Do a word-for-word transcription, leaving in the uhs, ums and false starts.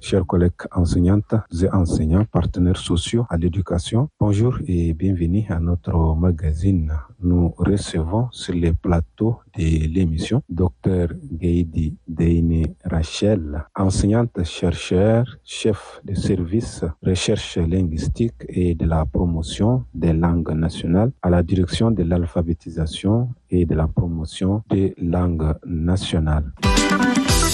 chers collègues enseignantes et enseignants, partenaires sociaux à l'éducation. Bonjour et bienvenue à notre magazine. Nous recevons sur les plateaux de l'émission Docteur Gaïdi Deine Rachel, enseignante chercheur, chef de service recherche linguistique et de la promotion des langues nationales à la direction de l'alphabétisation et de la promotion des langues nationales.